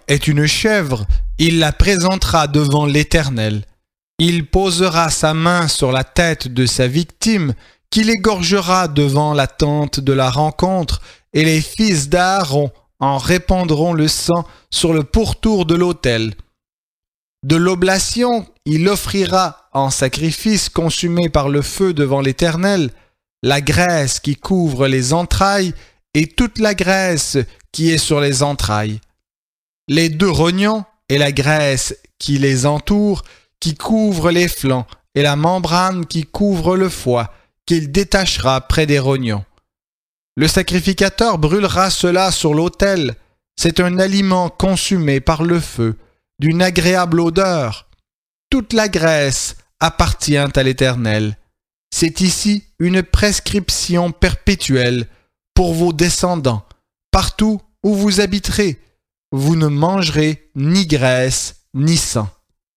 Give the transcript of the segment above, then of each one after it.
est une chèvre, il la présentera devant l'Éternel. Il posera sa main sur la tête de sa victime, qu'il égorgera devant la tente de la rencontre, et les fils d'Aaron en répandront le sang sur le pourtour de l'autel. De l'oblation, il offrira en sacrifice consumé par le feu devant l'Éternel la graisse qui couvre les entrailles et toute la graisse qui est sur les entrailles, les 2 rognons et la graisse qui les entoure, qui couvre les flancs, et la membrane qui couvre le foie, qu'il détachera près des rognons. Le sacrificateur brûlera cela sur l'autel. C'est un aliment consumé par le feu, d'une agréable odeur. Toute la graisse appartient à l'Éternel. C'est ici une prescription perpétuelle pour vos descendants. Partout où vous habiterez, vous ne mangerez ni graisse ni sang.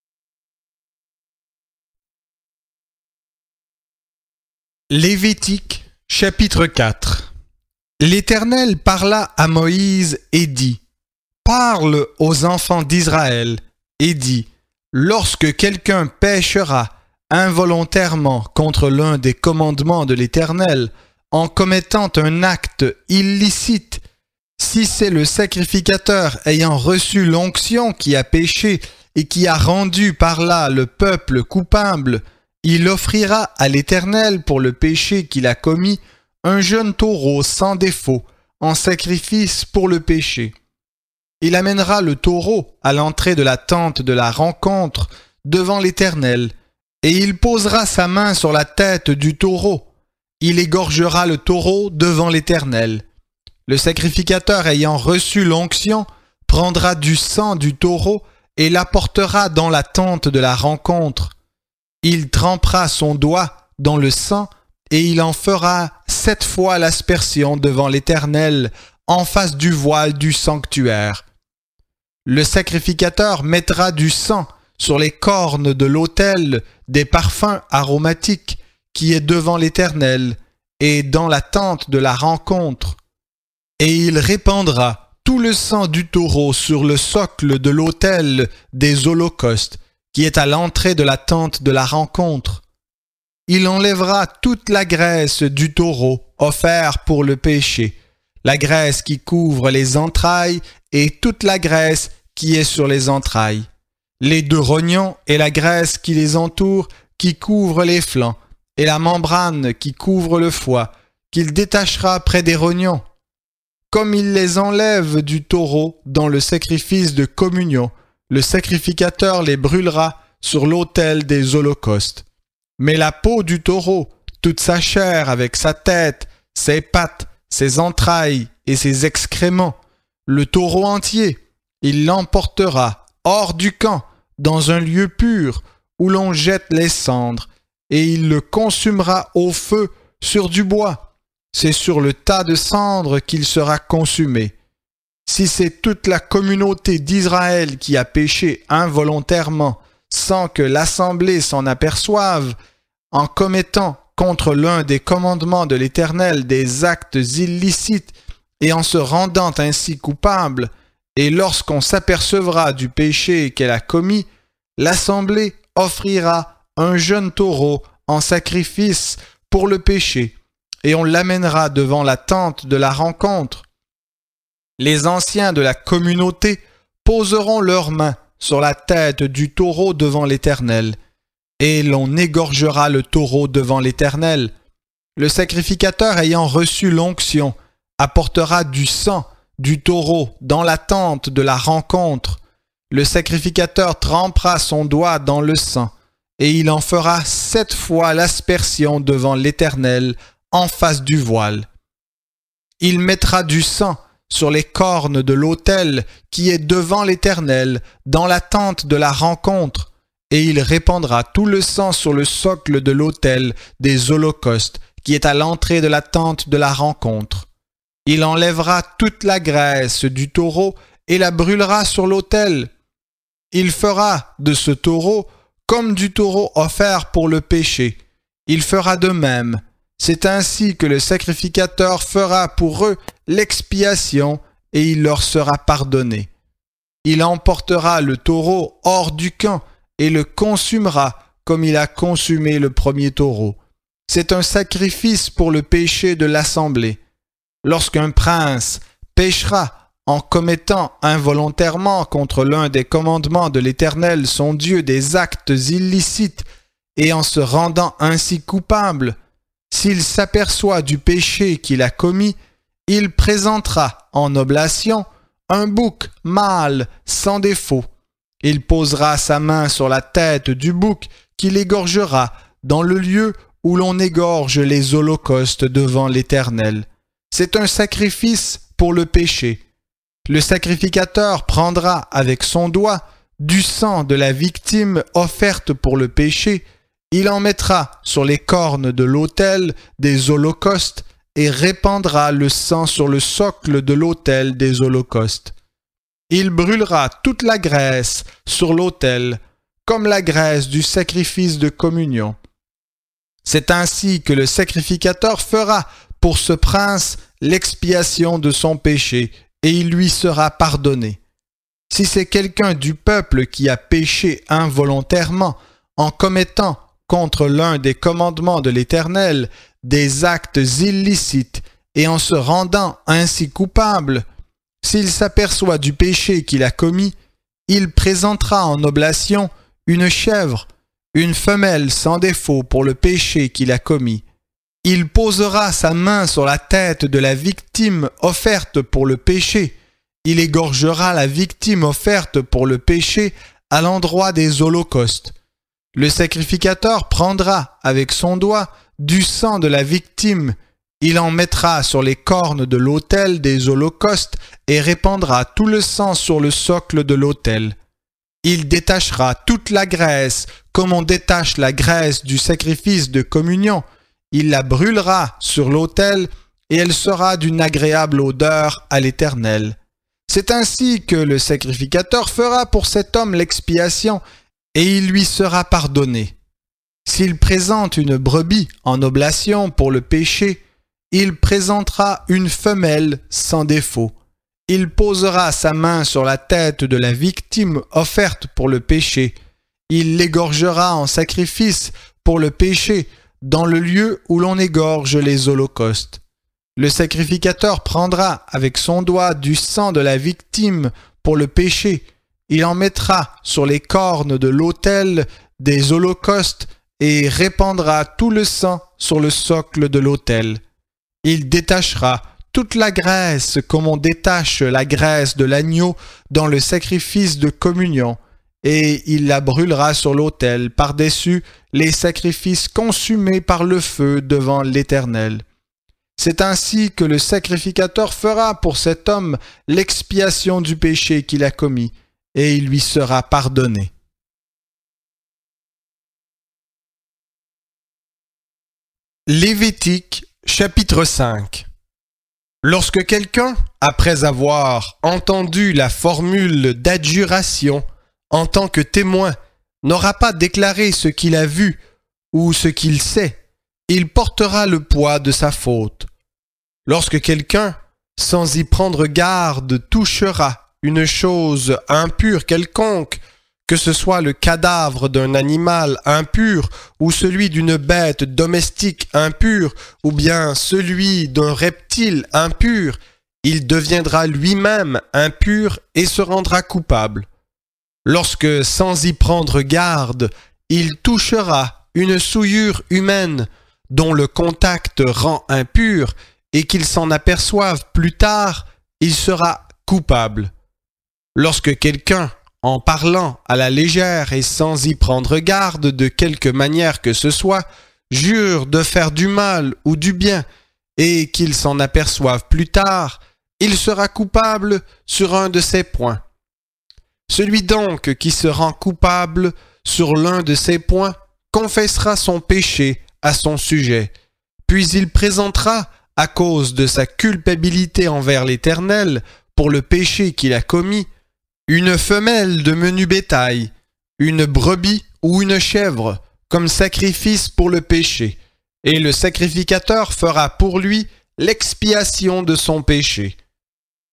Lévitique, chapitre 4. L'Éternel parla à Moïse et dit : Parle aux enfants d'Israël et dis : Lorsque quelqu'un péchera involontairement contre l'un des commandements de l'Éternel, en commettant un acte illicite, si c'est le sacrificateur ayant reçu l'onction qui a péché et qui a rendu par là le peuple coupable, il offrira à l'Éternel pour le péché qu'il a commis un jeune taureau sans défaut, en sacrifice pour le péché. Il amènera le taureau à l'entrée de la tente de la rencontre devant l'Éternel, et il posera sa main sur la tête du taureau. Il égorgera le taureau devant l'Éternel. Le sacrificateur ayant reçu l'onction prendra du sang du taureau et l'apportera dans la tente de la rencontre. Il trempera son doigt dans le sang et il en fera 7 fois l'aspersion devant l'Éternel en face du voile du sanctuaire. Le sacrificateur mettra du sang sur les cornes de l'autel des parfums aromatiques qui est devant l'Éternel et dans la tente de la rencontre. Et il répandra tout le sang du taureau sur le socle de l'autel des holocaustes qui est à l'entrée de la tente de la rencontre. Il enlèvera toute la graisse du taureau offert pour le péché, la graisse qui couvre les entrailles et toute la graisse qui est sur les entrailles, les 2 rognons et la graisse qui les entoure, qui couvre les flancs, et la membrane qui couvre le foie, qu'il détachera près des rognons. Comme il les enlève du taureau dans le sacrifice de communion, le sacrificateur les brûlera sur l'autel des holocaustes. Mais la peau du taureau, toute sa chair avec sa tête, ses pattes, ses entrailles et ses excréments, le taureau entier, il l'emportera hors du camp, dans un lieu pur, où l'on jette les cendres, et il le consumera au feu sur du bois. C'est sur le tas de cendres qu'il sera consumé. Si c'est toute la communauté d'Israël qui a péché involontairement, sans que l'assemblée s'en aperçoive, en commettant contre l'un des commandements de l'Éternel des actes illicites et en se rendant ainsi coupable, et lorsqu'on s'apercevra du péché qu'elle a commis, l'assemblée offrira un jeune taureau en sacrifice pour le péché, et on l'amènera devant la tente de la rencontre. Les anciens de la communauté poseront leurs mains sur la tête du taureau devant l'Éternel, et l'on égorgera le taureau devant l'Éternel. Le sacrificateur ayant reçu l'onction apportera du sang du taureau dans la tente de la rencontre. Le sacrificateur trempera son doigt dans le sang, et il en fera 7 fois l'aspersion devant l'Éternel en face du voile. Il mettra du sang sur les cornes de l'autel qui est devant l'Éternel, dans la tente de la rencontre, et il répandra tout le sang sur le socle de l'autel des holocaustes qui est à l'entrée de la tente de la rencontre. Il enlèvera toute la graisse du taureau et la brûlera sur l'autel. Il fera de ce taureau comme du taureau offert pour le péché. Il fera de même. C'est ainsi que le sacrificateur fera pour eux l'expiation et il leur sera pardonné. il emportera le taureau hors du camp et le consumera comme il a consumé le premier taureau. C'est un sacrifice pour le péché de l'assemblée. Lorsqu'un prince péchera en commettant involontairement contre l'un des commandements de l'Éternel son Dieu des actes illicites et en se rendant ainsi coupable, s'il s'aperçoit du péché qu'il a commis, il présentera en oblation un bouc mâle sans défaut. Il posera sa main sur la tête du bouc qu'il égorgera dans le lieu où l'on égorge les holocaustes devant l'Éternel. C'est un sacrifice pour le péché. Le sacrificateur prendra avec son doigt du sang de la victime offerte pour le péché, il en mettra sur les cornes de l'autel des holocaustes et répandra le sang sur le socle de l'autel des holocaustes. Il brûlera toute la graisse sur l'autel, comme la graisse du sacrifice de communion. C'est ainsi que le sacrificateur fera pour ce prince l'expiation de son péché, et il lui sera pardonné. Si c'est quelqu'un du peuple qui a péché involontairement en commettant contre l'un des commandements de l'Éternel des actes illicites et en se rendant ainsi coupable, s'il s'aperçoit du péché qu'il a commis, il présentera en oblation une chèvre, une femelle sans défaut pour le péché qu'il a commis. Il posera sa main sur la tête de la victime offerte pour le péché. Il égorgera la victime offerte pour le péché à l'endroit des holocaustes. Le sacrificateur prendra avec son doigt du sang de la victime. Il en mettra sur les cornes de l'autel des holocaustes et répandra tout le sang sur le socle de l'autel. Il détachera toute la graisse comme on détache la graisse du sacrifice de communion. Il la brûlera sur l'autel et elle sera d'une agréable odeur à l'Éternel. C'est ainsi que le sacrificateur fera pour cet homme l'expiation et il lui sera pardonné. S'il présente une brebis en oblation pour le péché, il présentera une femelle sans défaut. Il posera sa main sur la tête de la victime offerte pour le péché. Il l'égorgera en sacrifice pour le péché dans le lieu où l'on égorge les holocaustes. Le sacrificateur prendra avec son doigt du sang de la victime pour le péché. Il en mettra sur les cornes de l'autel des holocaustes et répandra tout le sang sur le socle de l'autel. Il détachera toute la graisse comme on détache la graisse de l'agneau dans le sacrifice de communion, et il la brûlera sur l'autel par-dessus les sacrifices consumés par le feu devant l'Éternel. C'est ainsi que le sacrificateur fera pour cet homme l'expiation du péché qu'il a commis, et il lui sera pardonné. Lévitique, chapitre 5. Lorsque quelqu'un, après avoir entendu la formule d'adjuration en tant que témoin, n'aura pas déclaré ce qu'il a vu ou ce qu'il sait, il portera le poids de sa faute. Lorsque quelqu'un, sans y prendre garde, touchera une chose impure quelconque, que ce soit le cadavre d'un animal impur ou celui d'une bête domestique impure ou bien celui d'un reptile impur, il deviendra lui-même impur et se rendra coupable. Lorsque, sans y prendre garde, il touchera une souillure humaine dont le contact rend impur et qu'il s'en aperçoive plus tard, il sera coupable. Lorsque quelqu'un, en parlant à la légère et sans y prendre garde de quelque manière que ce soit, jure de faire du mal ou du bien, et qu'il s'en aperçoive plus tard, il sera coupable sur un de ces points. Celui donc qui se rend coupable sur l'un de ces points confessera son péché à son sujet, puis il présentera, à cause de sa culpabilité envers l'Éternel, pour le péché qu'il a commis, une femelle de menu bétail, une brebis ou une chèvre, comme sacrifice pour le péché, et le sacrificateur fera pour lui l'expiation de son péché.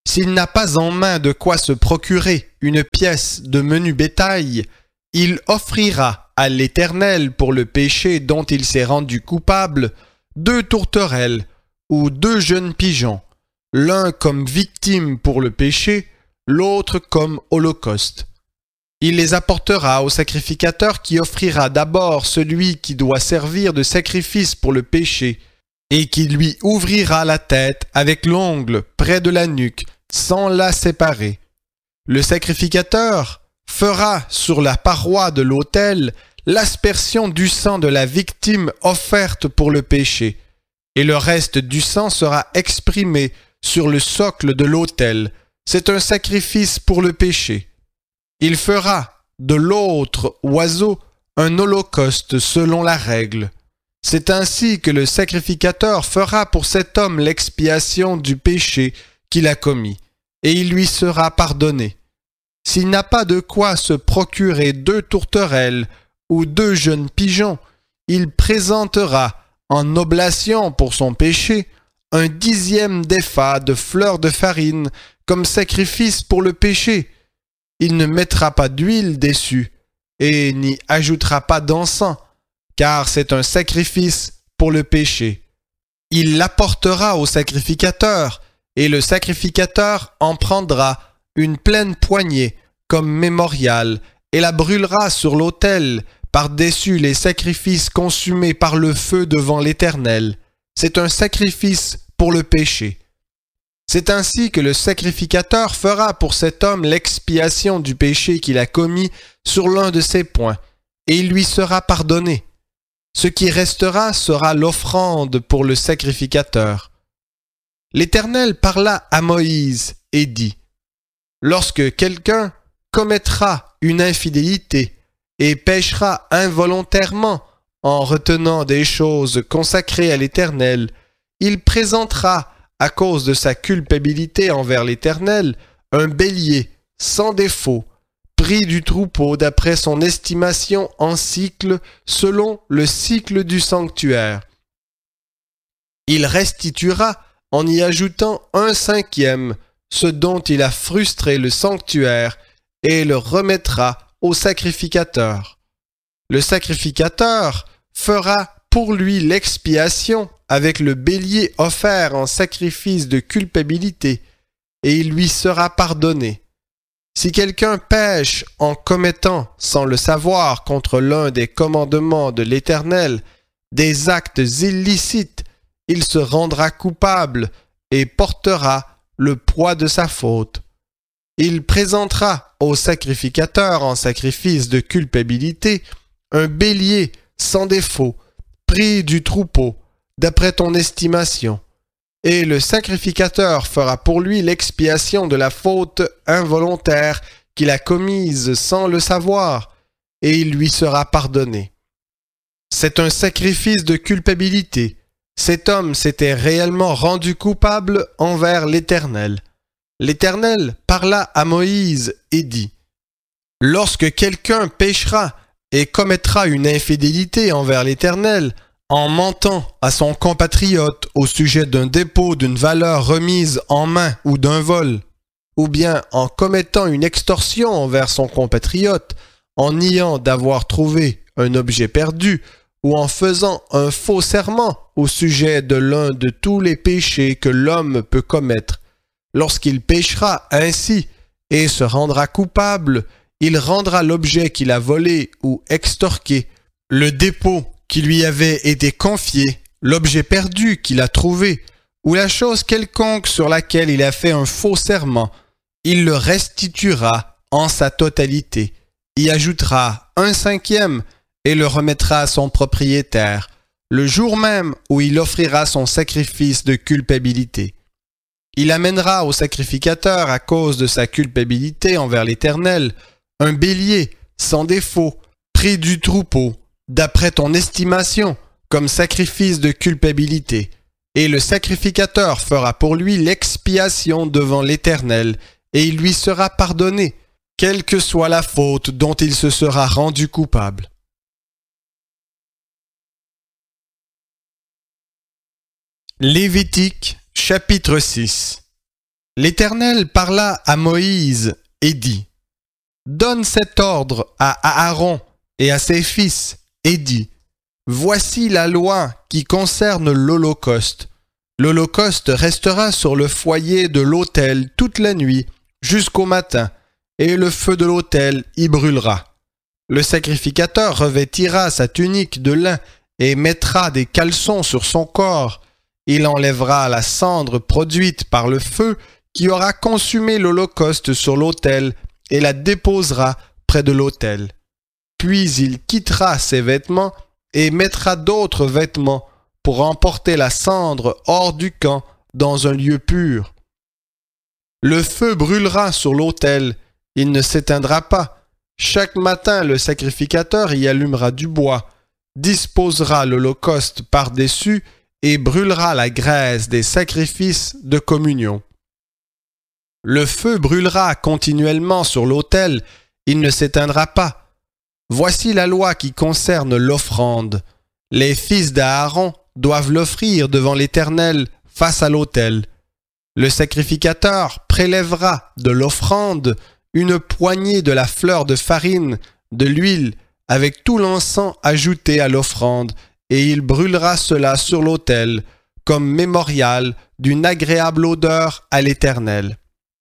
S'il n'a pas en main de quoi se procurer une pièce de menu bétail, il offrira à l'Éternel pour le péché dont il s'est rendu coupable 2 tourterelles ou 2 jeunes pigeons, l'un comme victime pour le péché, l'autre comme holocauste. Il les apportera au sacrificateur qui offrira d'abord celui qui doit servir de sacrifice pour le péché, et qui lui ouvrira la tête avec l'ongle près de la nuque, sans la séparer. Le sacrificateur fera sur la paroi de l'autel l'aspersion du sang de la victime offerte pour le péché, et le reste du sang sera exprimé sur le socle de l'autel. C'est un sacrifice pour le péché. Il fera de l'autre oiseau un holocauste selon la règle. C'est ainsi que le sacrificateur fera pour cet homme l'expiation du péché qu'il a commis, et il lui sera pardonné. S'il n'a pas de quoi se procurer 2 tourterelles ou 2 jeunes pigeons, il présentera en oblation pour son péché un 10e d'épha de fleur de farine comme sacrifice pour le péché. Il ne mettra pas d'huile dessus et n'y ajoutera pas d'encens, car c'est un sacrifice pour le péché. Il l'apportera au sacrificateur, et le sacrificateur en prendra une pleine poignée comme mémorial, et la brûlera sur l'autel par-dessus les sacrifices consumés par le feu devant l'Éternel. C'est un sacrifice pour le péché. C'est ainsi que le sacrificateur fera pour cet homme l'expiation du péché qu'il a commis sur l'un de ses poings, et il lui sera pardonné. Ce qui restera sera l'offrande pour le sacrificateur. L'Éternel parla à Moïse et dit : Lorsque quelqu'un commettra une infidélité et péchera involontairement en retenant des choses consacrées à l'Éternel, il présentera, à cause de sa culpabilité envers l'Éternel, un bélier sans défaut, pris du troupeau d'après son estimation en cycle, selon le cycle du sanctuaire. Il restituera en y ajoutant 1/5, ce dont il a frustré le sanctuaire, et le remettra au sacrificateur. Le sacrificateur fera pour lui l'expiation avec le bélier offert en sacrifice de culpabilité, et il lui sera pardonné. Si quelqu'un pêche en commettant, sans le savoir, contre l'un des commandements de l'Éternel, des actes illicites, il se rendra coupable et portera le poids de sa faute. Il présentera au sacrificateur en sacrifice de culpabilité un bélier sans défaut, pris du troupeau, d'après ton estimation, et le sacrificateur fera pour lui l'expiation de la faute involontaire qu'il a commise sans le savoir, et il lui sera pardonné. C'est un sacrifice de culpabilité. Cet homme s'était réellement rendu coupable envers l'Éternel. L'Éternel parla à Moïse et dit : Lorsque quelqu'un péchera et commettra une infidélité envers l'Éternel, en mentant à son compatriote au sujet d'un dépôt d'une valeur remise en main ou d'un vol, ou bien en commettant une extorsion envers son compatriote, en niant d'avoir trouvé un objet perdu, ou en faisant un faux serment au sujet de l'un de tous les péchés que l'homme peut commettre, lorsqu'il péchera ainsi et se rendra coupable, il rendra l'objet qu'il a volé ou extorqué, le dépôt qui lui avait été confié, l'objet perdu qu'il a trouvé, ou la chose quelconque sur laquelle il a fait un faux serment, il le restituera en sa totalité, y ajoutera 1/5 et le remettra à son propriétaire, le jour même où il offrira son sacrifice de culpabilité. Il amènera au sacrificateur, à cause de sa culpabilité envers l'Éternel, un bélier sans défaut, pris du troupeau, d'après ton estimation, comme sacrifice de culpabilité, et le sacrificateur fera pour lui l'expiation devant l'Éternel, et il lui sera pardonné, quelle que soit la faute dont il se sera rendu coupable. Lévitique, chapitre 6. L'Éternel parla à Moïse et dit, « Donne cet ordre à Aaron et à ses fils et dis, « Voici la loi qui concerne l'Holocauste. L'Holocauste restera sur le foyer de l'autel toute la nuit jusqu'au matin, et le feu de l'autel y brûlera. Le sacrificateur revêtira sa tunique de lin et mettra des caleçons sur son corps. Il enlèvera la cendre produite par le feu qui aura consumé l'holocauste sur l'autel et la déposera près de l'autel. Puis il quittera ses vêtements et mettra d'autres vêtements pour emporter la cendre hors du camp dans un lieu pur. Le feu brûlera sur l'autel, il ne s'éteindra pas. Chaque matin, le sacrificateur y allumera du bois, disposera l'holocauste par-dessus et brûlera la graisse des sacrifices de communion. Le feu brûlera continuellement sur l'autel, il ne s'éteindra pas. Voici la loi qui concerne l'offrande. Les fils d'Aaron doivent l'offrir devant l'Éternel face à l'autel. Le sacrificateur prélèvera de l'offrande une poignée de la fleur de farine, de l'huile, avec tout l'encens ajouté à l'offrande, et il brûlera cela sur l'autel, comme mémorial d'une agréable odeur à l'Éternel.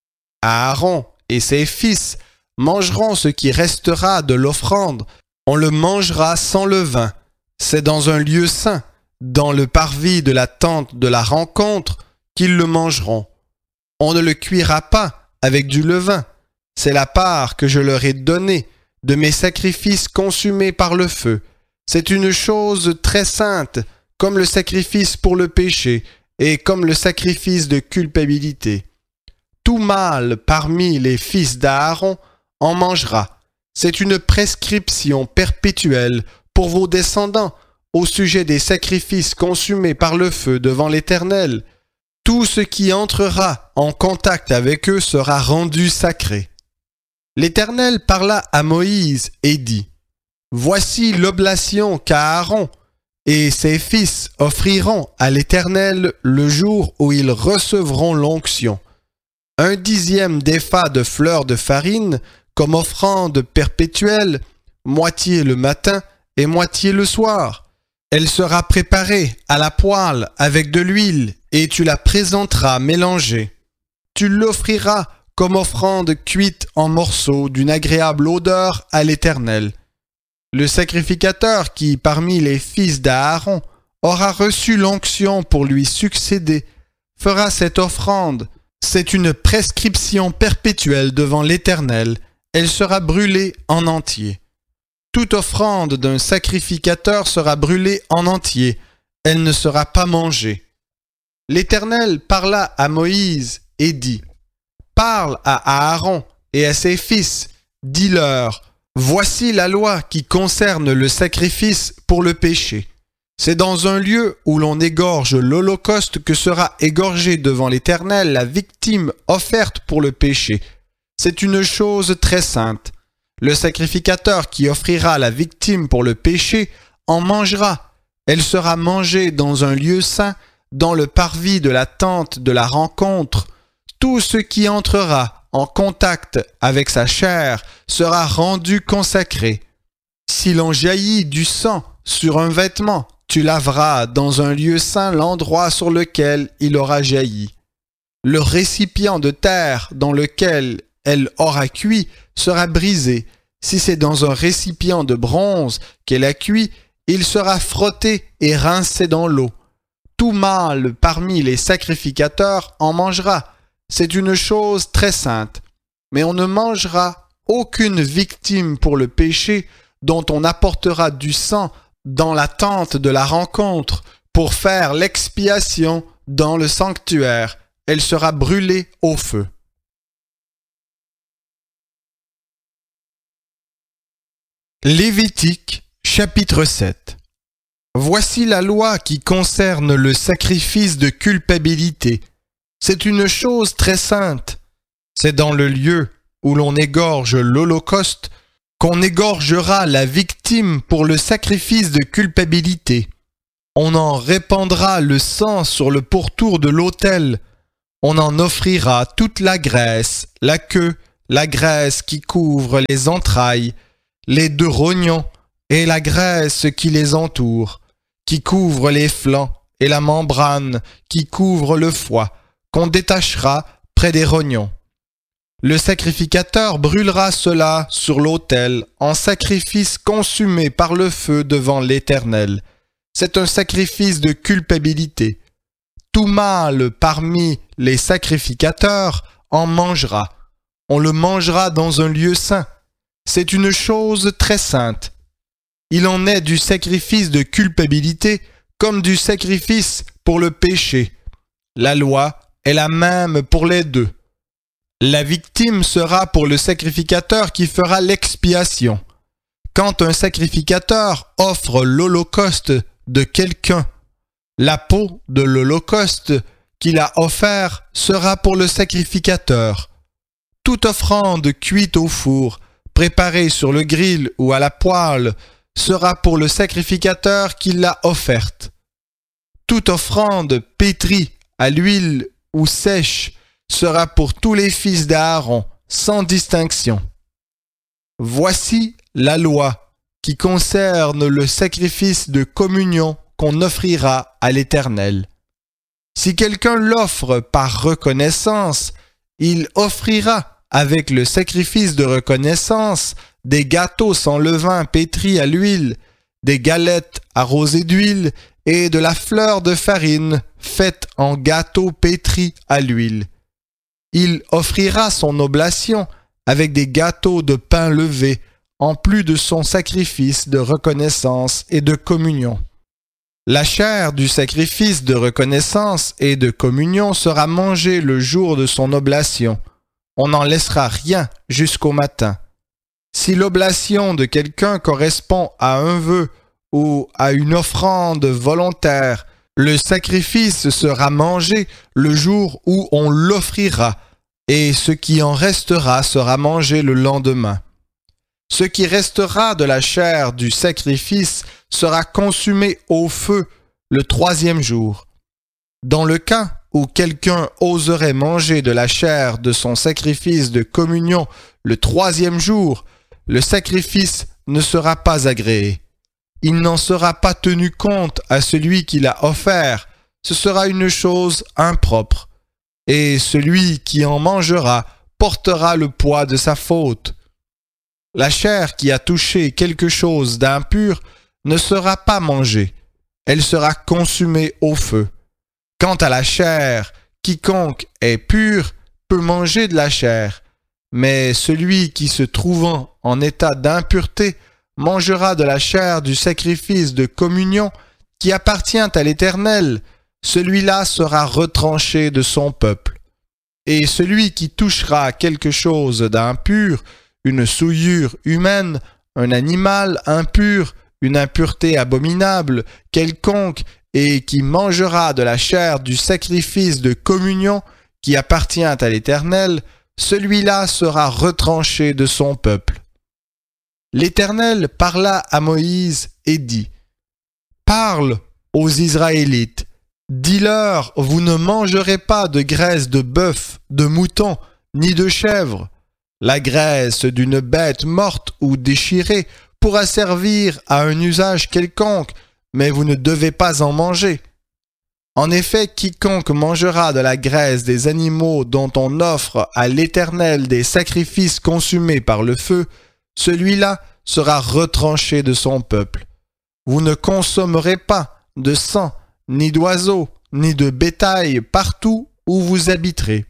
Aaron et ses fils mangeront ce qui restera de l'offrande. On le mangera sans levain. C'est dans un lieu saint, dans le parvis de la tente de la rencontre, qu'ils le mangeront. On ne le cuira pas avec du levain. C'est la part que je leur ai donnée de mes sacrifices consumés par le feu. C'est une chose très sainte, comme le sacrifice pour le péché et comme le sacrifice de culpabilité. Tout mâle parmi les fils d'Aaron en mangera. C'est une prescription perpétuelle pour vos descendants au sujet des sacrifices consumés par le feu devant l'Éternel. Tout ce qui entrera en contact avec eux sera rendu sacré. L'Éternel parla à Moïse et dit, « Voici l'oblation qu'Aaron et ses fils offriront à l'Éternel le jour où ils recevront l'onction. 1/10 d'épha de fleur de farine comme offrande perpétuelle, moitié le matin et moitié le soir. Elle sera préparée à la poêle avec de l'huile et tu la présenteras mélangée. Tu l'offriras comme offrande cuite en morceaux d'une agréable odeur à l'Éternel. Le sacrificateur qui, parmi les fils d'Aaron, aura reçu l'onction pour lui succéder, fera cette offrande. C'est une prescription perpétuelle devant l'Éternel. Elle sera brûlée en entier. Toute offrande d'un sacrificateur sera brûlée en entier. Elle ne sera pas mangée. L'Éternel parla à Moïse et dit, « Parle à Aaron et à ses fils, dis-leur, voici la loi qui concerne le sacrifice pour le péché. C'est dans un lieu où l'on égorge l'holocauste que sera égorgée devant l'Éternel la victime offerte pour le péché. C'est une chose très sainte. Le sacrificateur qui offrira la victime pour le péché en mangera. Elle sera mangée dans un lieu saint, dans le parvis de la tente de la rencontre. Tout ce qui entrera en contact avec sa chair sera rendu consacré. Si l'on jaillit du sang sur un vêtement, tu laveras dans un lieu saint l'endroit sur lequel il aura jailli. Le récipient de terre dans lequel elle aura cuit sera brisé. Si c'est dans un récipient de bronze qu'elle a cuit, il sera frotté et rincé dans l'eau. Tout mâle parmi les sacrificateurs en mangera. C'est une chose très sainte. Mais on ne mangera aucune victime pour le péché dont on apportera du sang dans la tente de la rencontre pour faire l'expiation dans le sanctuaire. Elle sera brûlée au feu. Lévitique, chapitre 7. Voici la loi qui concerne le sacrifice de culpabilité. C'est une chose très sainte. C'est dans le lieu où l'on égorge l'holocauste qu'on égorgera la victime pour le sacrifice de culpabilité. On en répandra le sang sur le pourtour de l'autel. On en offrira toute la graisse, la queue, la graisse qui couvre les entrailles, les 2 rognons et la graisse qui les entoure, qui couvre les flancs et la membrane qui couvre le foie, qu'on détachera près des rognons. Le sacrificateur brûlera cela sur l'autel en sacrifice consumé par le feu devant l'Éternel. C'est un sacrifice de culpabilité. Tout mâle parmi les sacrificateurs en mangera. On le mangera dans un lieu saint. C'est une chose très sainte. Il en est du sacrifice de culpabilité comme du sacrifice pour le péché. La loi est la même pour les deux. La victime sera pour le sacrificateur qui fera l'expiation. Quand un sacrificateur offre l'holocauste de quelqu'un, la peau de l'holocauste qu'il a offert sera pour le sacrificateur. Toute offrande cuite au four, préparée sur le grill ou à la poêle, sera pour le sacrificateur qui l'a offerte. Toute offrande pétrie à l'huile ou sèche sera pour tous les fils d'Aaron, sans distinction. Voici la loi qui concerne le sacrifice de communion qu'on offrira à l'Éternel. Si quelqu'un l'offre par reconnaissance, il offrira avec le sacrifice de reconnaissance des gâteaux sans levain pétris à l'huile, des galettes arrosées d'huile et de la fleur de farine faite en gâteaux pétris à l'huile. Il offrira son oblation avec des gâteaux de pain levé, en plus de son sacrifice de reconnaissance et de communion. La chair du sacrifice de reconnaissance et de communion sera mangée le jour de son oblation. On n'en laissera rien jusqu'au matin. Si l'oblation de quelqu'un correspond à un vœu ou à une offrande volontaire, le sacrifice sera mangé le jour où on l'offrira, et ce qui en restera sera mangé le lendemain. Ce qui restera de la chair du sacrifice sera consumé au feu le 3e jour. Dans le cas où quelqu'un oserait manger de la chair de son sacrifice de communion le 3e jour, le sacrifice ne sera pas agréé. Il n'en sera pas tenu compte à celui qui l'a offert, ce sera une chose impropre, et celui qui en mangera portera le poids de sa faute. La chair qui a touché quelque chose d'impur ne sera pas mangée, elle sera consumée au feu. Quant à la chair, quiconque est pur peut manger de la chair, mais celui qui se trouvant en état d'impureté mangera de la chair du sacrifice de communion qui appartient à l'Éternel, celui-là sera retranché de son peuple. Et celui qui touchera quelque chose d'impur, une souillure humaine, un animal impur, une impureté abominable, quelconque, et qui mangera de la chair du sacrifice de communion qui appartient à l'Éternel, celui-là sera retranché de son peuple. L'Éternel parla à Moïse et dit, « Parle aux Israélites, dis-leur, vous ne mangerez pas de graisse de bœuf, de mouton, ni de chèvre. La graisse d'une bête morte ou déchirée pourra servir à un usage quelconque, mais vous ne devez pas en manger. En effet, quiconque mangera de la graisse des animaux dont on offre à l'Éternel des sacrifices consumés par le feu, celui-là sera retranché de son peuple. Vous ne consommerez pas de sang, ni d'oiseaux, ni de bétail partout où vous habiterez.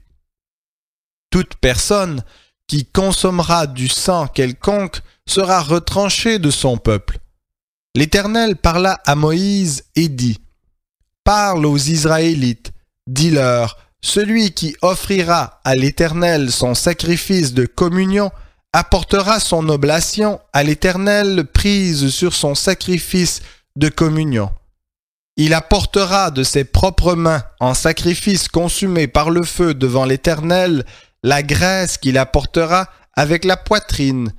Toute personne qui consommera du sang quelconque sera retranchée de son peuple. L'Éternel parla à Moïse et dit, « Parle aux Israélites, dis-leur, celui qui offrira à l'Éternel son sacrifice de communion apportera son oblation à l'Éternel prise sur son sacrifice de communion. Il apportera de ses propres mains en sacrifice consumé par le feu devant l'Éternel la graisse qu'il apportera avec la poitrine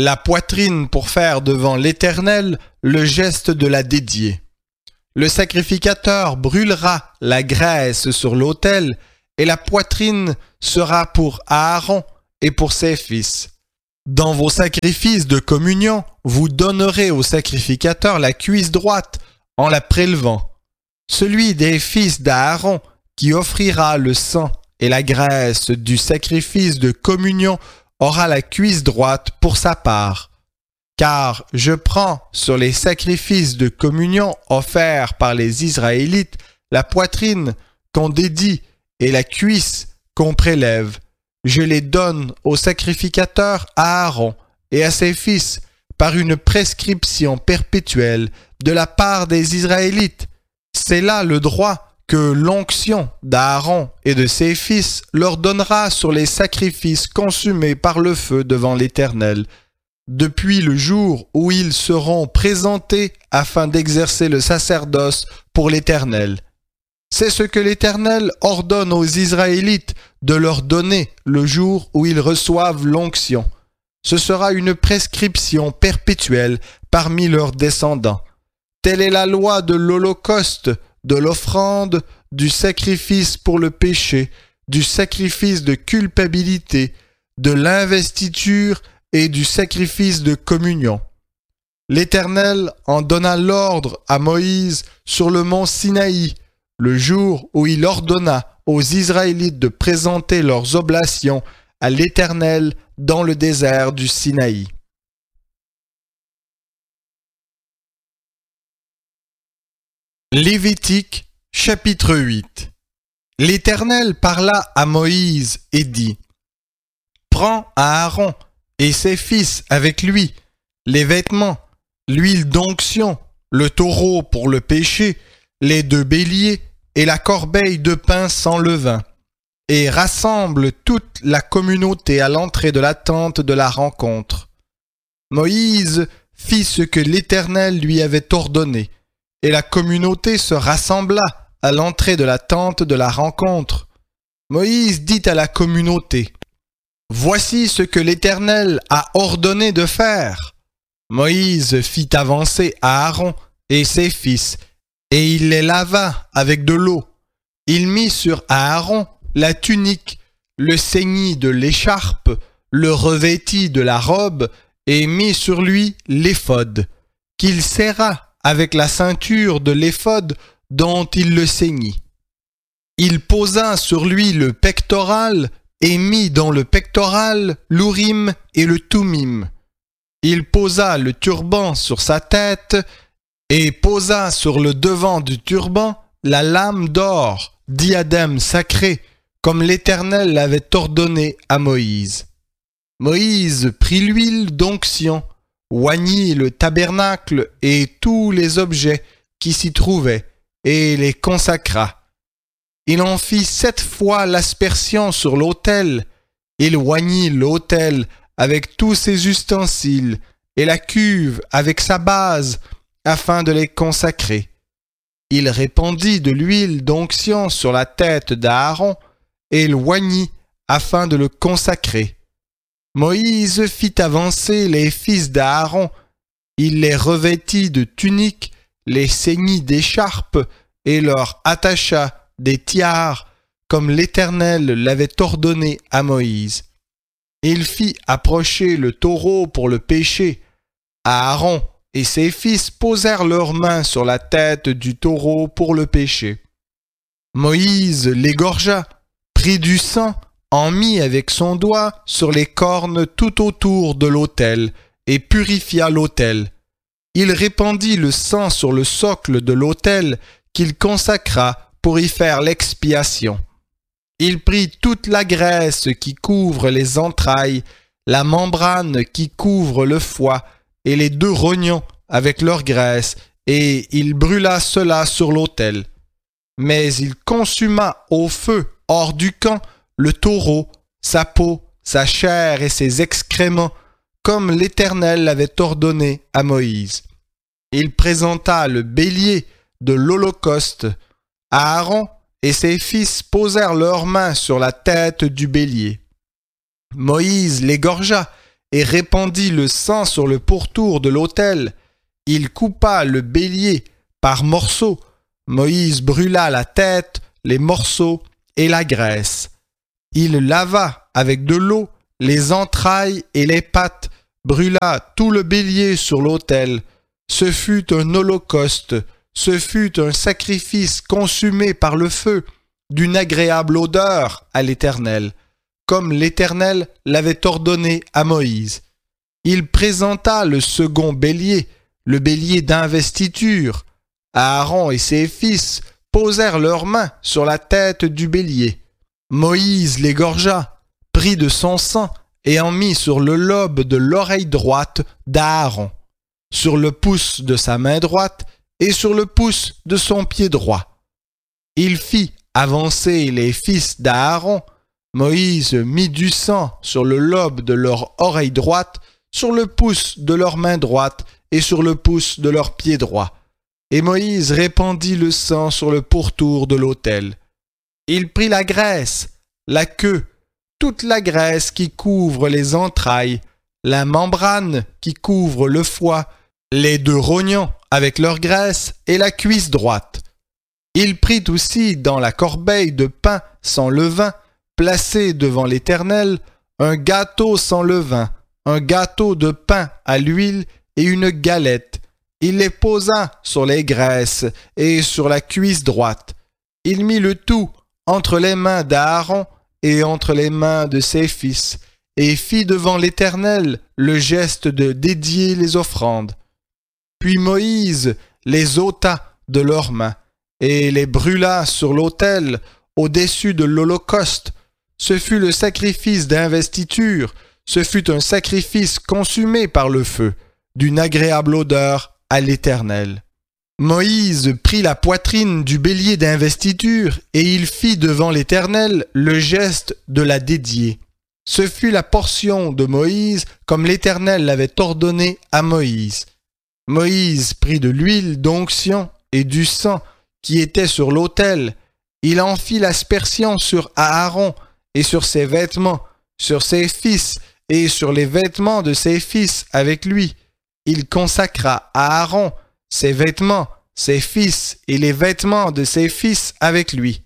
pour faire devant l'Éternel le geste de la dédiée. Le sacrificateur brûlera la graisse sur l'autel et la poitrine sera pour Aaron et pour ses fils. Dans vos sacrifices de communion, vous donnerez au sacrificateur la cuisse droite en la prélevant. Celui des fils d'Aaron qui offrira le sang et la graisse du sacrifice de communion aura la cuisse droite pour sa part. Car je prends sur les sacrifices de communion offerts par les Israélites la poitrine qu'on dédie et la cuisse qu'on prélève. Je les donne au sacrificateur Aaron et à ses fils par une prescription perpétuelle de la part des Israélites. C'est là le droit que l'onction d'Aaron et de ses fils leur donnera sur les sacrifices consumés par le feu devant l'Éternel, depuis le jour où ils seront présentés afin d'exercer le sacerdoce pour l'Éternel. C'est ce que l'Éternel ordonne aux Israélites de leur donner le jour où ils reçoivent l'onction. Ce sera une prescription perpétuelle parmi leurs descendants. Telle est la loi de l'holocauste, de l'offrande, du sacrifice pour le péché, du sacrifice de culpabilité, de l'investiture et du sacrifice de communion. L'Éternel en donna l'ordre à Moïse sur le mont Sinaï, le jour où il ordonna aux Israélites de présenter leurs oblations à l'Éternel dans le désert du Sinaï. Lévitique, chapitre 8. L'Éternel parla à Moïse et dit : Prends Aaron et ses fils avec lui, les vêtements, l'huile d'onction, le taureau pour le péché, les 2 béliers et la corbeille de pain sans levain, et rassemble toute la communauté à l'entrée de la tente de la rencontre. Moïse fit ce que l'Éternel lui avait ordonné, et la communauté se rassembla à l'entrée de la tente de la rencontre. Moïse dit à la communauté : Voici ce que l'Éternel a ordonné de faire. Moïse fit avancer Aaron et ses fils, et il les lava avec de l'eau. Il mit sur Aaron la tunique, le ceigni de l'écharpe, le revêtit de la robe, et mit sur lui l'éphod, qu'il serra avec la ceinture de l'éphod dont il le ceignit. Il posa sur lui le pectoral, et mit dans le pectoral l'Urim et le Thummim. Il posa le turban sur sa tête, et posa sur le devant du turban la lame d'or, diadème sacré, comme l'Éternel l'avait ordonné à Moïse. Moïse prit l'huile d'onction, oignit le tabernacle et tous les objets qui s'y trouvaient, et les consacra. Il en fit 7 fois l'aspersion sur l'autel. Il oignit l'autel avec tous ses ustensiles, et la cuve avec sa base, afin de les consacrer. Il répandit de l'huile d'onction sur la tête d'Aaron, et l'oignit afin de le consacrer. Moïse fit avancer les fils d'Aaron. Il les revêtit de tuniques, les ceignit d'écharpes, et leur attacha des tiares, comme l'Éternel l'avait ordonné à Moïse. Il fit approcher le taureau pour le péché. Aaron et ses fils posèrent leurs mains sur la tête du taureau pour le péché. Moïse l'égorgea, prit du sang, en mit avec son doigt sur les cornes tout autour de l'autel, et purifia l'autel. Il répandit le sang sur le socle de l'autel qu'il consacra pour y faire l'expiation. Il prit toute la graisse qui couvre les entrailles, la membrane qui couvre le foie, et les 2 rognons avec leur graisse, et il brûla cela sur l'autel. Mais il consuma au feu, hors du camp, le taureau, sa peau, sa chair et ses excréments, comme l'Éternel l'avait ordonné à Moïse. Il présenta le bélier de l'holocauste. Aaron et ses fils posèrent leurs mains sur la tête du bélier. Moïse l'égorgea et répandit le sang sur le pourtour de l'autel. Il coupa le bélier par morceaux. Moïse brûla la tête, les morceaux et la graisse. Il lava avec de l'eau les entrailles et les pattes, brûla tout le bélier sur l'autel. Ce fut un holocauste, ce fut un sacrifice consumé par le feu, d'une agréable odeur à l'Éternel, comme l'Éternel l'avait ordonné à Moïse. Il présenta le second bélier, le bélier d'investiture. Aaron et ses fils posèrent leurs mains sur la tête du bélier. Moïse l'égorgea, prit de son sang et en mit sur le lobe de l'oreille droite d'Aaron, sur le pouce de sa main droite et sur le pouce de son pied droit. Il fit avancer les fils d'Aaron. Moïse mit du sang sur le lobe de leur oreille droite, sur le pouce de leur main droite et sur le pouce de leur pied droit. Et Moïse répandit le sang sur le pourtour de l'autel. Il prit la graisse, la queue, toute la graisse qui couvre les entrailles, la membrane qui couvre le foie, les deux rognons avec leur graisse et la cuisse droite. Il prit aussi dans la corbeille de pain sans levain, placé devant l'Éternel, un gâteau sans levain, un gâteau de pain à l'huile et une galette. Il les posa sur les graisses et sur la cuisse droite. Il mit le tout entre les mains d'Aaron et entre les mains de ses fils, et fit devant l'Éternel le geste de dédier les offrandes. Puis Moïse les ôta de leurs mains, et les brûla sur l'autel au-dessus de l'holocauste. Ce fut le sacrifice d'investiture, ce fut un sacrifice consumé par le feu, d'une agréable odeur à l'Éternel. Moïse prit la poitrine du bélier d'investiture et il fit devant l'Éternel le geste de la dédier. Ce fut la portion de Moïse comme l'Éternel l'avait ordonné à Moïse. Moïse prit de l'huile d'onction et du sang qui était sur l'autel. Il en fit l'aspersion sur Aaron et sur ses vêtements, sur ses fils et sur les vêtements de ses fils avec lui. Il consacra Aaron, ses vêtements, ses fils et les vêtements de ses fils avec lui.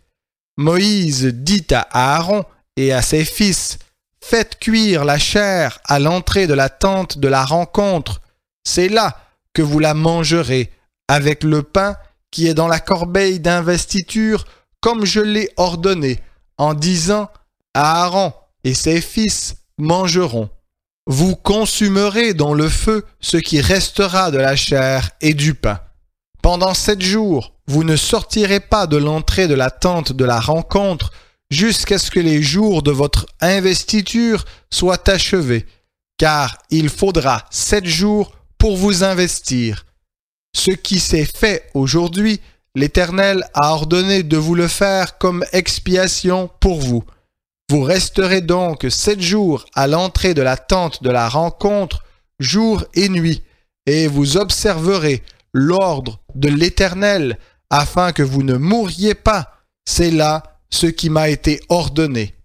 Moïse dit à Aaron et à ses fils, « Faites cuire la chair à l'entrée de la tente de la rencontre. C'est là que vous la mangerez, avec le pain qui est dans la corbeille d'investiture, comme je l'ai ordonné, en disant, Aaron et ses fils mangeront. Vous consumerez dans le feu ce qui restera de la chair et du pain. Pendant 7 jours, vous ne sortirez pas de l'entrée de la tente de la rencontre jusqu'à ce que les jours de votre investiture soient achevés, car il faudra 7 jours pour vous investir. Ce qui s'est fait aujourd'hui, l'Éternel a ordonné de vous le faire comme expiation pour vous. Vous resterez donc 7 jours à l'entrée de la tente de la rencontre, jour et nuit, et vous observerez l'ordre de l'Éternel, afin que vous ne mouriez pas. C'est là ce qui m'a été ordonné.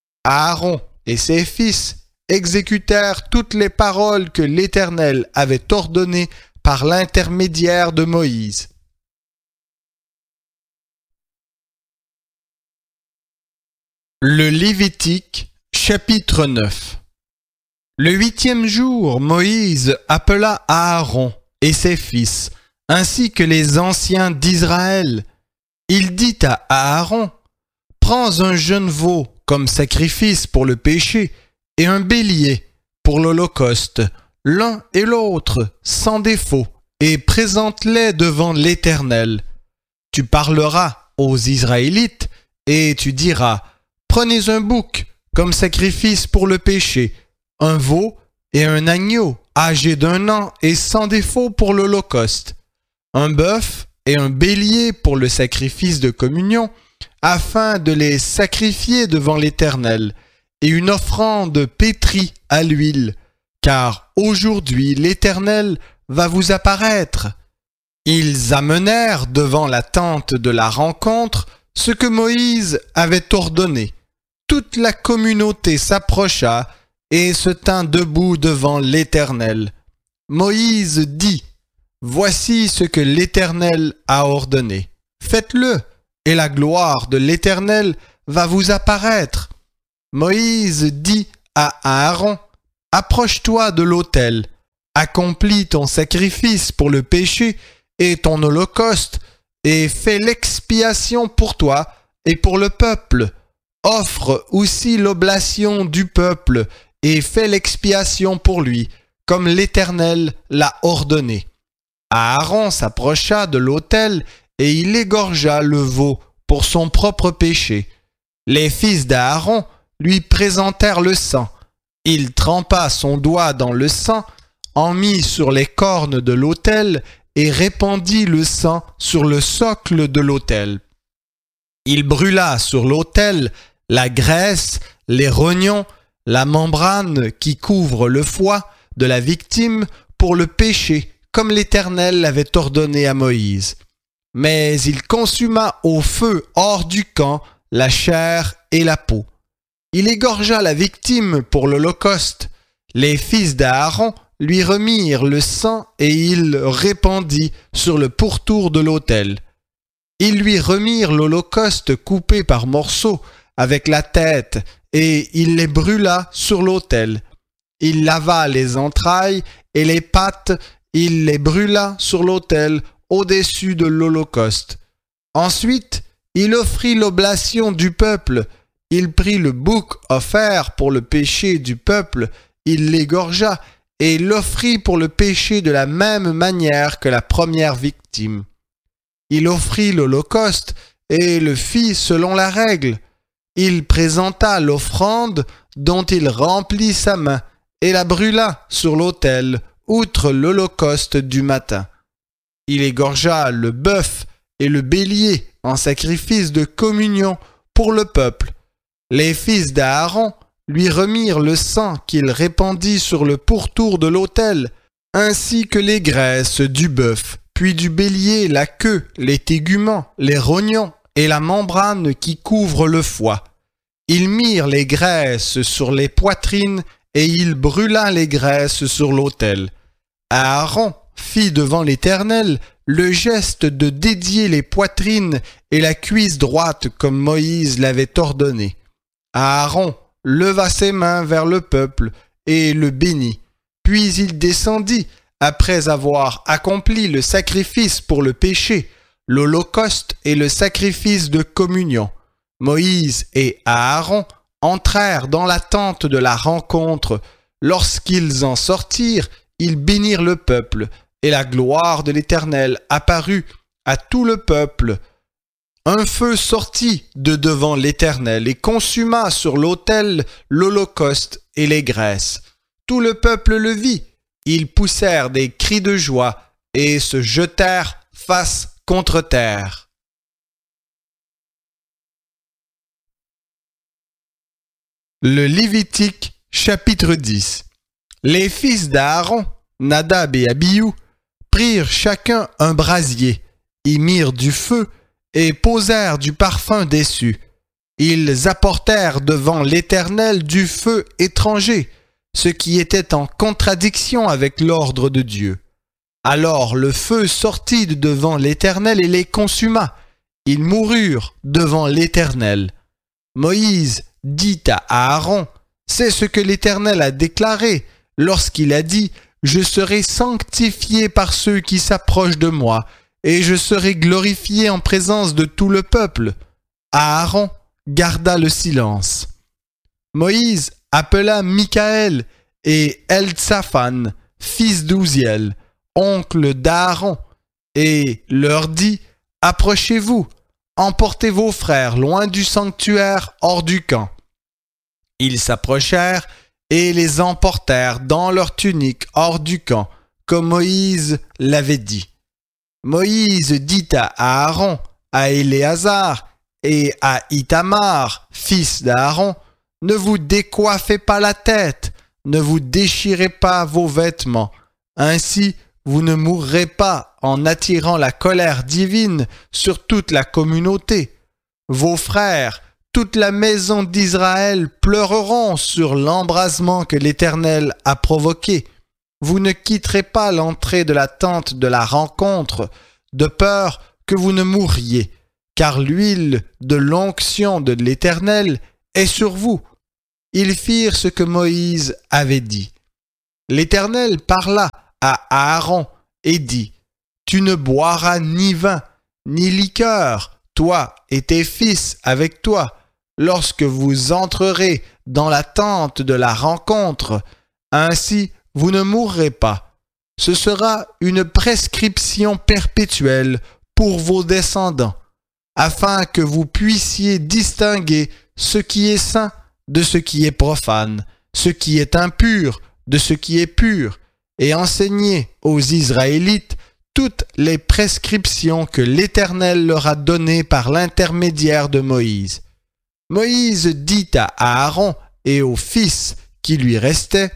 Aaron et ses fils exécutèrent toutes les paroles que l'Éternel avait ordonnées par l'intermédiaire de Moïse. Le Lévitique, chapitre 9. Le 8e jour, Moïse appela Aaron et ses fils, ainsi que les anciens d'Israël. Il dit à Aaron, « Prends un jeune veau comme sacrifice pour le péché et un bélier pour l'holocauste, l'un et l'autre sans défaut, et présente-les devant l'Éternel. Tu parleras aux Israélites et tu diras, prenez un bouc comme sacrifice pour le péché, un veau et un agneau âgé d'1 an et sans défaut pour l'holocauste, un bœuf et un bélier pour le sacrifice de communion, afin de les sacrifier devant l'Éternel, et une offrande pétrie à l'huile, car aujourd'hui l'Éternel va vous apparaître. » Ils amenèrent devant la tente de la rencontre ce que Moïse avait ordonné. Toute la communauté s'approcha et se tint debout devant l'Éternel. Moïse dit, « Voici ce que l'Éternel a ordonné. Faites-le, et la gloire de l'Éternel va vous apparaître. Moïse dit à Aaron, « Approche-toi de l'autel, accomplis ton sacrifice pour le péché et ton holocauste, et fais l'expiation pour toi et pour le peuple. Offre aussi l'oblation du peuple et fais l'expiation pour lui, comme l'Éternel l'a ordonné. » Aaron s'approcha de l'autel et il égorgea le veau pour son propre péché. Les fils d'Aaron lui présentèrent le sang. Il trempa son doigt dans le sang, en mit sur les cornes de l'autel et répandit le sang sur le socle de l'autel. Il brûla sur l'autel la graisse, les rognons, la membrane qui couvre le foie de la victime pour le péché, comme l'Éternel l'avait ordonné à Moïse. Mais il consuma au feu hors du camp la chair et la peau. Il égorgea la victime pour l'holocauste. Les fils d'Aaron lui remirent le sang et il répandit sur le pourtour de l'autel. Ils lui remirent l'holocauste coupé par morceaux avec la tête et il les brûla sur l'autel. Il lava les entrailles et les pattes, il les brûla sur l'autel au-dessus de l'holocauste. Ensuite, il offrit l'oblation du peuple. Il prit le bouc offert pour le péché du peuple, il l'égorgea et l'offrit pour le péché de la même manière que la première victime. Il offrit l'holocauste et le fit selon la règle. Il présenta l'offrande dont il remplit sa main et la brûla sur l'autel, outre l'holocauste du matin. Il égorgea le bœuf et le bélier en sacrifice de communion pour le peuple. Les fils d'Aaron lui remirent le sang qu'il répandit sur le pourtour de l'autel, ainsi que les graisses du bœuf, puis du bélier, la queue, les téguments, les rognons et la membrane qui couvre le foie. Ils mirent les graisses sur les poitrines et il brûla les graisses sur l'autel. Aaron fit devant l'Éternel le geste de dédier les poitrines et la cuisse droite comme Moïse l'avait ordonné. Aaron leva ses mains vers le peuple et le bénit. Puis il descendit, après avoir accompli le sacrifice pour le péché, l'holocauste et le sacrifice de communion. Moïse et Aaron entrèrent dans la tente de la rencontre. Lorsqu'ils en sortirent, ils bénirent le peuple, et la gloire de l'Éternel apparut à tout le peuple. Un feu sortit de devant l'Éternel et consuma sur l'autel l'holocauste et les graisses. Tout le peuple le vit. Ils poussèrent des cris de joie et se jetèrent face contre terre. Le Lévitique, chapitre 10. Les fils d'Aaron, Nadab et Abihu, prirent chacun un brasier, y mirent du feu et posèrent du parfum dessus. Ils apportèrent devant l'Éternel du feu étranger, ce qui était en contradiction avec l'ordre de Dieu. Alors le feu sortit de devant l'Éternel et les consuma. Ils moururent devant l'Éternel. Moïse dit à Aaron, « C'est ce que l'Éternel a déclaré lorsqu'il a dit, « Je serai sanctifié par ceux qui s'approchent de moi, et je serai glorifié en présence de tout le peuple. » Aaron garda le silence. Moïse appela Michaël et Eltsaphan, fils d'Ouziel, oncle d'Aaron, et leur dit, « Approchez-vous, emportez vos frères loin du sanctuaire hors du camp. » Ils s'approchèrent et les emportèrent dans leurs tuniques hors du camp, comme Moïse l'avait dit. Moïse dit à Aaron, à Éléazar et à Ithamar, fils d'Aaron, « Ne vous décoiffez pas la tête, ne vous déchirez pas vos vêtements, ainsi vous ne mourrez pas en attirant la colère divine sur toute la communauté. Vos frères, toute la maison d'Israël pleureront sur l'embrasement que l'Éternel a provoqué. Vous ne quitterez pas l'entrée de la tente de la rencontre, de peur que vous ne mourriez. car l'huile de l'onction de l'Éternel est sur vous. » Ils firent ce que Moïse avait dit. L'Éternel parla à Aaron et dit, « Tu ne boiras ni vin, ni liqueur, toi et tes fils avec toi, lorsque vous entrerez dans la tente de la rencontre. Ainsi, vous ne mourrez pas. Ce sera une prescription perpétuelle pour vos descendants, afin que vous puissiez distinguer ce qui est saint de ce qui est profane, ce qui est impur de ce qui est pur, et enseigner aux Israélites toutes les prescriptions que l'Éternel leur a données par l'intermédiaire de Moïse. » Moïse dit à Aaron et aux fils qui lui restaient,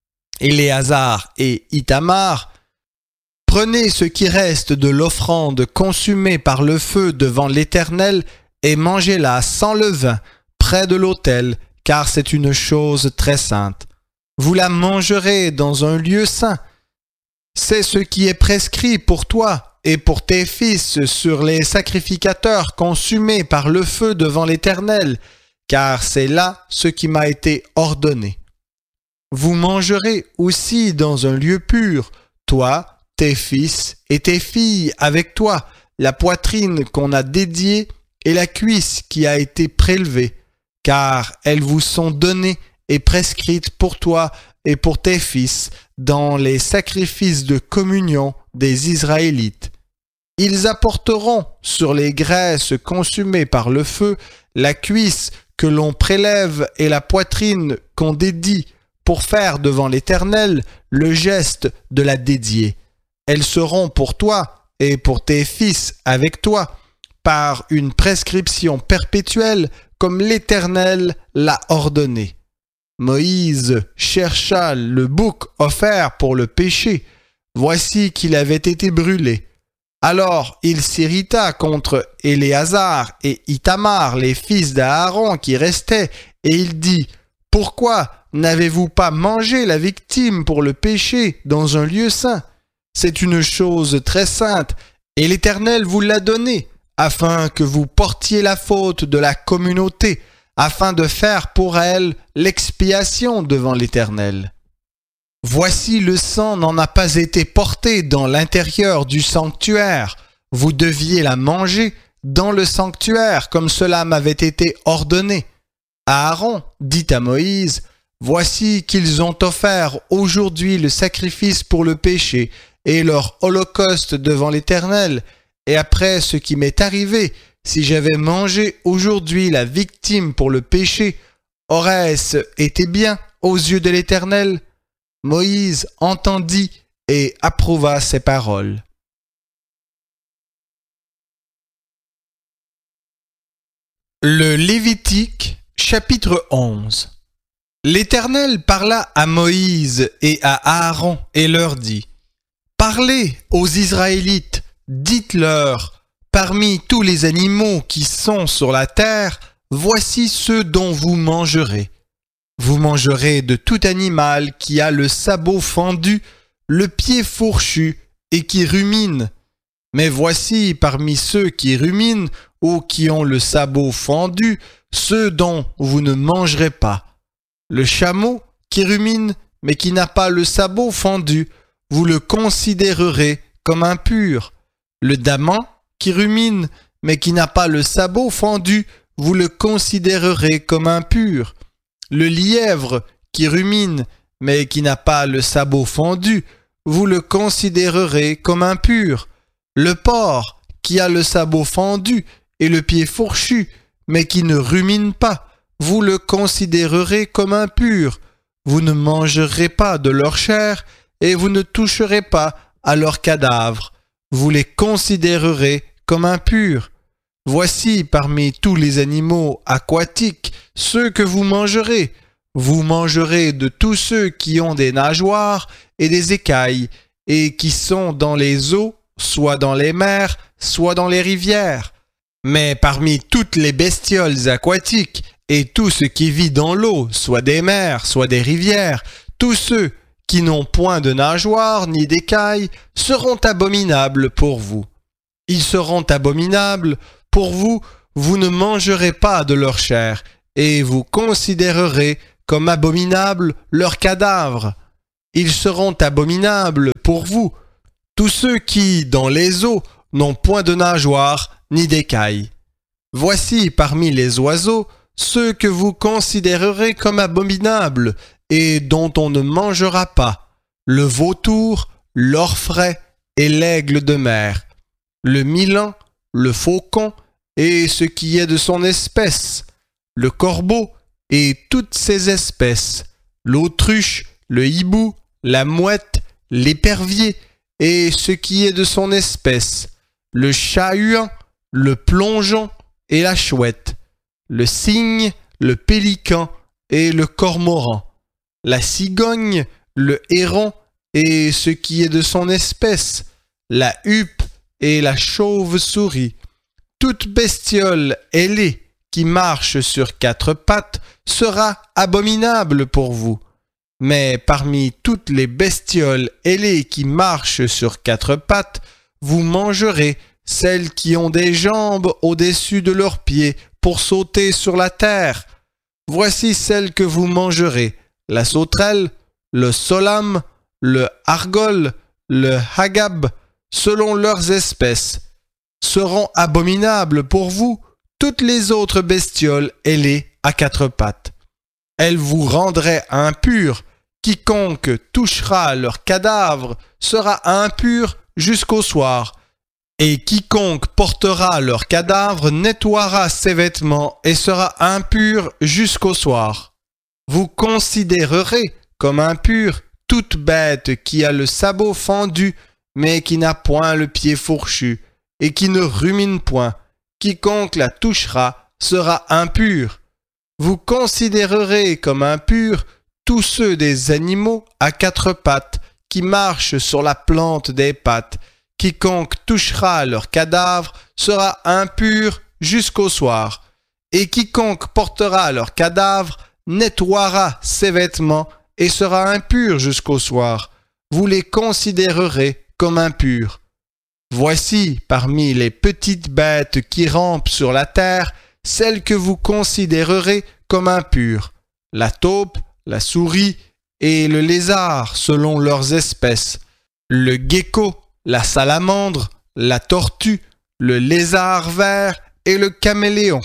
Éléazar et Ithamar, « Prenez ce qui reste de l'offrande consumée par le feu devant l'Éternel et mangez-la sans levain près de l'autel, car c'est une chose très sainte. Vous la mangerez dans un lieu saint. C'est ce qui est prescrit pour toi et pour tes fils sur les sacrificateurs consumés par le feu devant l'Éternel, car c'est là ce qui m'a été ordonné. Vous mangerez aussi dans un lieu pur, toi, tes fils et tes filles avec toi, la poitrine qu'on a dédiée et la cuisse qui a été prélevée, car elles vous sont données et prescrites pour toi et pour tes fils dans les sacrifices de communion des Israélites. Ils apporteront sur les graisses consumées par le feu la cuisse que l'on prélève et la poitrine qu'on dédie pour faire devant l'Éternel le geste de la dédier. Elles seront pour toi et pour tes fils avec toi par une prescription perpétuelle comme l'Éternel l'a ordonné. Moïse chercha le bouc offert pour le péché. Voici qu'il avait été brûlé. Alors il s'irrita contre Éléazar et Ithamar, les fils d'Aaron qui restaient, et il dit, « Pourquoi n'avez-vous pas mangé la victime pour le péché dans un lieu saint? C'est une chose très sainte, et l'Éternel vous l'a donnée, afin que vous portiez la faute de la communauté, afin de faire pour elle l'expiation devant l'Éternel. Voici le sang n'en a pas été porté dans l'intérieur du sanctuaire. Vous deviez la manger dans le sanctuaire, comme cela m'avait été ordonné. » Aaron dit à Moïse, « Voici qu'ils ont offert aujourd'hui le sacrifice pour le péché et leur holocauste devant l'Éternel. Et après ce qui m'est arrivé, si j'avais mangé aujourd'hui la victime pour le péché, aurait-ce été bien aux yeux de l'Éternel? » Moïse entendit et approuva ces paroles. Le Lévitique, chapitre 11. L'Éternel parla à Moïse et à Aaron et leur dit, « Parlez aux Israélites, dites-leur, parmi tous les animaux qui sont sur la terre, voici ceux dont vous mangerez. Vous mangerez de tout animal qui a le sabot fendu, le pied fourchu et qui rumine. Mais voici parmi ceux qui ruminent ou qui ont le sabot fendu, ceux dont vous ne mangerez pas. Le chameau qui rumine mais qui n'a pas le sabot fendu, vous le considérerez comme impur. Le daman qui rumine mais qui n'a pas le sabot fendu, vous le considérerez comme impur. Le lièvre qui rumine mais qui n'a pas le sabot fendu, vous le considérerez comme impur. Le porc qui a le sabot fendu et le pied fourchu, mais qui ne rumine pas, vous le considérerez comme impur. Vous ne mangerez pas de leur chair et vous ne toucherez pas à leurs cadavres. Vous les considérerez comme impurs. Voici parmi tous les animaux aquatiques ceux que vous mangerez. Vous mangerez de tous ceux qui ont des nageoires et des écailles et qui sont dans les eaux, soit dans les mers, soit dans les rivières. Mais parmi toutes les bestioles aquatiques et tout ce qui vit dans l'eau, soit des mers, soit des rivières, tous ceux qui n'ont point de nageoires ni d'écailles seront abominables pour vous. Ils seront abominables Pour vous, vous ne mangerez pas de leur chair, et vous considérerez comme abominables leurs cadavres. Ils seront abominables pour vous, tous ceux qui, dans les eaux, n'ont point de nageoires ni d'écailles. Voici parmi les oiseaux ceux que vous considérerez comme abominables et dont on ne mangera pas: le vautour, l'orfraie et l'aigle de mer, le milan, le faucon et ce qui est de son espèce, le corbeau et toutes ses espèces, l'autruche, le hibou, la mouette, l'épervier et ce qui est de son espèce, le chat-huant, le plongeon et la chouette, le cygne, le pélican et le cormoran, la cigogne, le héron et ce qui est de son espèce, la huppe et la chauve-souris. Toute bestiole ailée qui marche sur quatre pattes sera abominable pour vous. Mais parmi toutes les bestioles ailées qui marchent sur quatre pattes, vous mangerez celles qui ont des jambes au-dessus de leurs pieds pour sauter sur la terre. Voici celles que vous mangerez: la sauterelle, le solam, le argol, le hagab, selon leurs espèces. Seront abominables pour vous toutes les autres bestioles ailées à quatre pattes. Elles vous rendraient impurs. Quiconque touchera leur cadavre sera impur jusqu'au soir. Et quiconque portera leur cadavre nettoiera ses vêtements et sera impur jusqu'au soir. Vous considérerez comme impure toute bête qui a le sabot fendu, mais qui n'a point le pied fourchu, et qui ne rumine point. Quiconque la touchera sera impur. Vous considérerez comme impurs tous ceux des animaux à quatre pattes qui marchent sur la plante des pattes. Quiconque touchera leur cadavre sera impur jusqu'au soir. Et quiconque portera leur cadavre nettoiera ses vêtements et sera impur jusqu'au soir. Vous les considérerez comme impurs. Voici parmi les petites bêtes qui rampent sur la terre celles que vous considérerez comme impures: la taupe, la souris et le lézard selon leurs espèces, le gecko, la salamandre, la tortue, le lézard vert et le caméléon.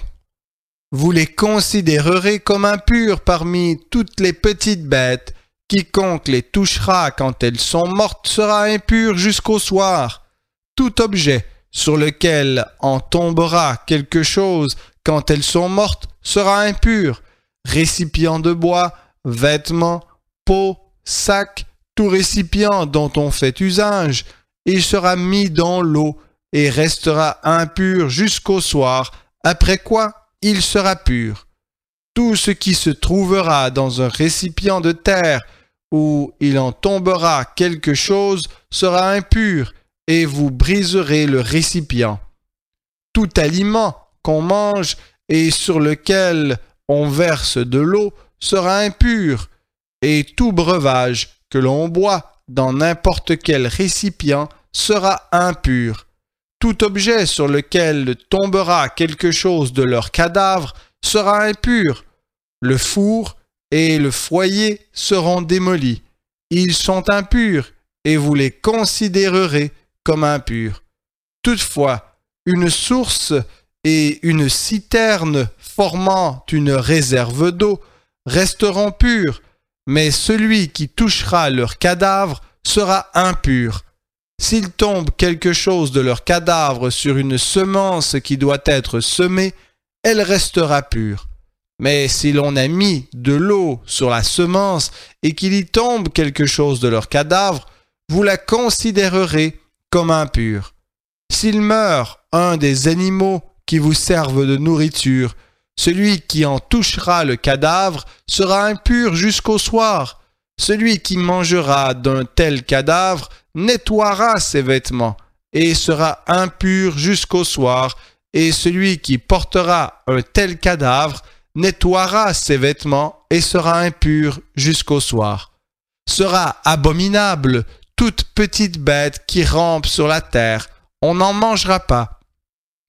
Vous les considérerez comme impurs parmi toutes les petites bêtes. Quiconque les touchera quand elles sont mortes sera impur jusqu'au soir. Tout objet sur lequel en tombera quelque chose quand elles sont mortes sera impur: récipient de bois, vêtements, pot, sac, tout récipient dont on fait usage. Il sera mis dans l'eau et restera impur jusqu'au soir, après quoi il sera pur. Tout ce qui se trouvera dans un récipient de terre où il en tombera quelque chose sera impur, et vous briserez le récipient. Tout aliment qu'on mange et sur lequel on verse de l'eau sera impur, et tout breuvage que l'on boit dans n'importe quel récipient sera impur. Tout objet sur lequel tombera quelque chose de leur cadavre sera impur. Le four et le foyer seront démolis. Ils sont impurs, et vous les considérerez comme impurs. Toutefois, une source et une citerne formant une réserve d'eau resteront purs, mais celui qui touchera leur cadavre sera impur. S'il tombe quelque chose de leur cadavre sur une semence qui doit être semée, elle restera pure. Mais si l'on a mis de l'eau sur la semence et qu'il y tombe quelque chose de leur cadavre, vous la considérerez comme impure. S'il meurt un des animaux qui vous servent de nourriture, celui qui en touchera le cadavre sera impur jusqu'au soir. Celui qui mangera d'un tel cadavre nettoiera ses vêtements et sera impur jusqu'au soir, et celui qui portera un tel cadavre nettoiera ses vêtements et sera impur jusqu'au soir. Sera abominable toute petite bête qui rampe sur la terre, on n'en mangera pas.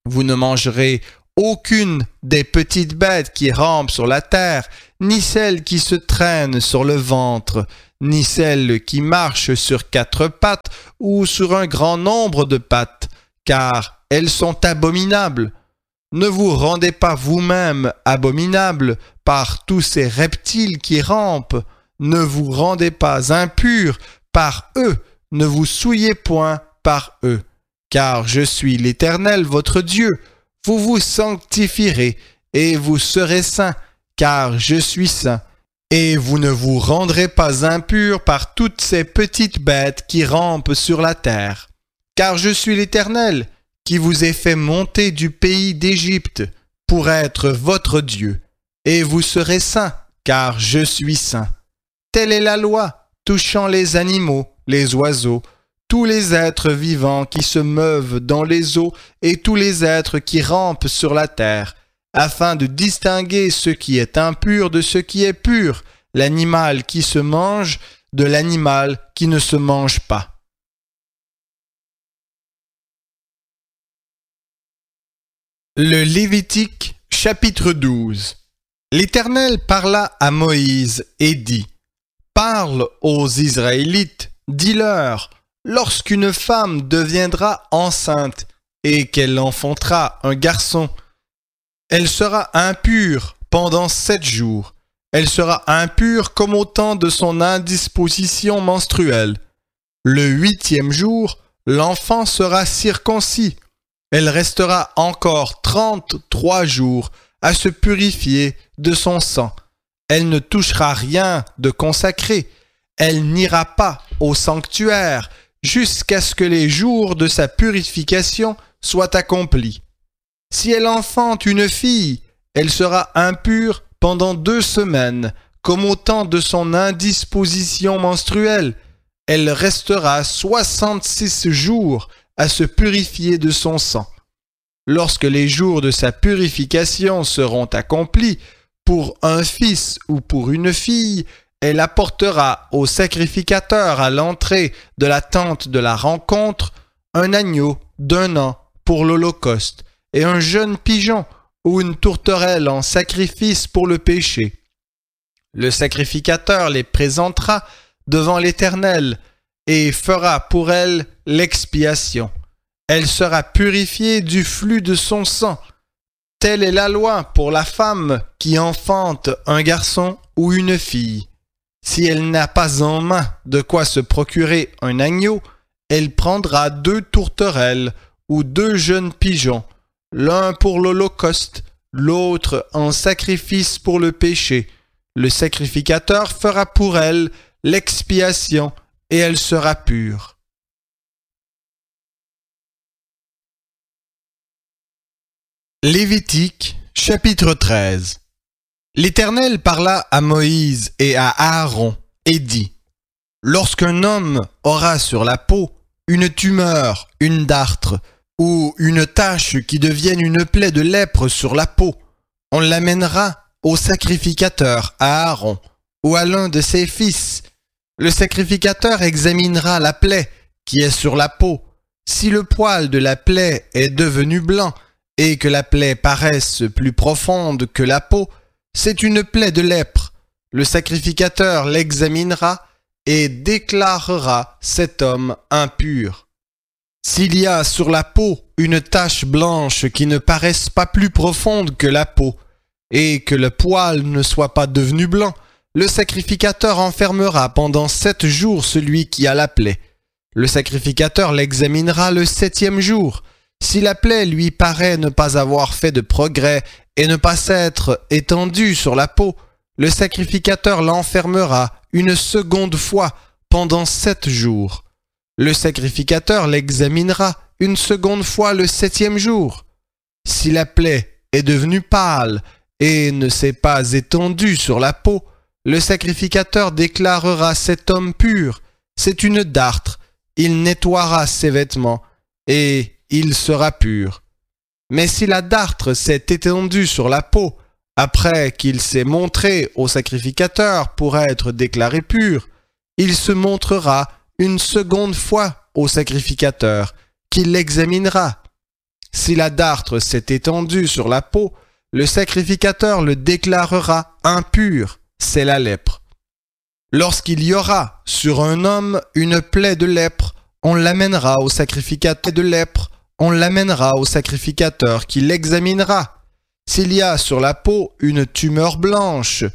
Vous ne mangerez aucune des petites bêtes qui rampent sur la terre, ni celles qui se traînent sur le ventre, ni celles qui marchent sur 4 pattes ou sur un grand nombre de pattes, car elles sont abominables. Ne vous rendez pas vous-même abominables par tous ces reptiles qui rampent. Ne vous rendez pas impurs par eux. Ne vous souillez point par eux. Car je suis l'Éternel, votre Dieu. Vous vous sanctifierez et vous serez saints, car je suis saint. Et vous ne vous rendrez pas impurs par toutes ces petites bêtes qui rampent sur la terre. Car je suis l'Éternel, qui vous ai fait monter du pays d'Égypte pour être votre Dieu. Et vous serez saints, car je suis saint. Telle est la loi touchant les animaux, les oiseaux, tous les êtres vivants qui se meuvent dans les eaux et tous les êtres qui rampent sur la terre, afin de distinguer ce qui est impur de ce qui est pur, l'animal qui se mange de l'animal qui ne se mange pas. Le Lévitique, chapitre 12. L'Éternel parla à Moïse et dit : Parle aux Israélites, dis-leur, lorsqu'une femme deviendra enceinte et qu'elle enfantera un garçon, elle sera impure pendant 7 jours. Elle sera impure comme au temps de son indisposition menstruelle. Le 8e jour, l'enfant sera circoncis. Elle restera encore 33 jours à se purifier de son sang. Elle ne touchera rien de consacré. Elle n'ira pas au sanctuaire jusqu'à ce que les jours de sa purification soient accomplis. Si elle enfante une fille, elle sera impure pendant 2 semaines, comme au temps de son indisposition menstruelle. Elle restera 66 jours à se purifier de son sang. Lorsque les jours de sa purification seront accomplis, pour un fils ou pour une fille, elle apportera au sacrificateur à l'entrée de la tente de la rencontre un agneau d'1 an pour l'holocauste et un jeune pigeon ou une tourterelle en sacrifice pour le péché. Le sacrificateur les présentera devant l'Éternel et fera pour elle l'expiation. Elle sera purifiée du flux de son sang. Telle est la loi pour la femme qui enfante un garçon ou une fille. Si elle n'a pas en main de quoi se procurer un agneau, elle prendra 2 tourterelles ou 2 jeunes pigeons, l'un pour l'holocauste, l'autre en sacrifice pour le péché. Le sacrificateur fera pour elle l'expiation et elle sera pure. Lévitique, chapitre 13. L'Éternel parla à Moïse et à Aaron et dit : Lorsqu'un homme aura sur la peau une tumeur, une dartre, ou une tache qui devienne une plaie de lèpre sur la peau, on l'amènera au sacrificateur, à Aaron, ou à l'un de ses fils. Le sacrificateur examinera la plaie qui est sur la peau. Si le poil de la plaie est devenu blanc, et que la plaie paraisse plus profonde que la peau, c'est une plaie de lèpre. Le sacrificateur l'examinera et déclarera cet homme impur. S'il y a sur la peau une tache blanche qui ne paraisse pas plus profonde que la peau, et que le poil ne soit pas devenu blanc, le sacrificateur enfermera pendant 7 jours celui qui a la plaie. Le sacrificateur l'examinera le 7e jour. Si la plaie lui paraît ne pas avoir fait de progrès et ne pas s'être étendue sur la peau, le sacrificateur l'enfermera une seconde fois pendant 7 jours. Le sacrificateur l'examinera une seconde fois le 7e jour. Si la plaie est devenue pâle et ne s'est pas étendue sur la peau, le sacrificateur déclarera cet homme pur. C'est une dartre. Il nettoiera ses vêtements et il sera pur. Mais si la dartre s'est étendue sur la peau, après qu'il s'est montré au sacrificateur pour être déclaré pur, il se montrera une seconde fois au sacrificateur, qui l'examinera. Si la dartre s'est étendue sur la peau, le sacrificateur le déclarera impur, c'est la lèpre. Lorsqu'il y aura sur un homme une plaie de lèpre, on l'amènera au sacrificateur qui l'examinera. S'il y a sur la peau une tumeur blanche,